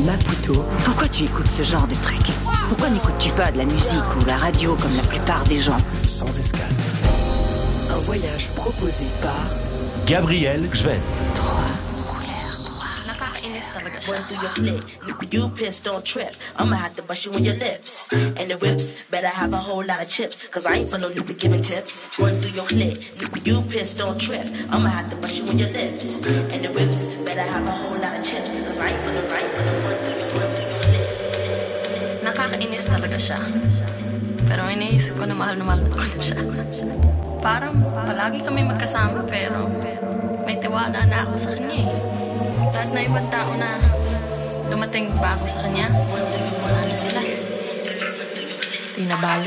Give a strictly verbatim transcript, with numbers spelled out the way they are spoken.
Maputo. Pourquoi tu écoutes ce genre de truc? Pourquoi n'écoutes-tu pas de la musique ou la radio comme la plupart des gens? Sans escale. Un voyage proposé par Gabriel Gven. Trois couleurs, trois. Nakakainis talaga siya. Run through your clip. You pissed, don't trip. I'ma have to bust you on your lips. And the whips, better have a whole lot of chips. Cause I ain't for no nigga giving tips. Run through your clip. You pissed, don't trip. I'ma have to bust you on your lips. And the whips, better have a whole lot of chips. Cause I ain't for no, I ain't for no run through your, run through your clip. Nakakainis talaga siya. Pero iniisip ko na mahal na mahal ko na siya. Parang palagi kami magkasama pero may tiwala na ako sa kanya eh. Lahat na ibang tao na dumating bago sa kanya, wala na sila. Di na bale.